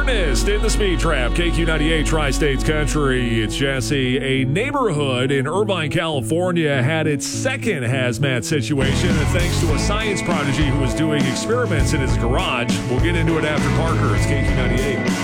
Ernest in the Speed Trap, KQ98 Tri-States Country. It's Jesse. A neighborhood in Irvine, California had its second hazmat situation, and thanks to a science prodigy who was doing experiments in his garage. We'll get into it after Parker. It's KQ98.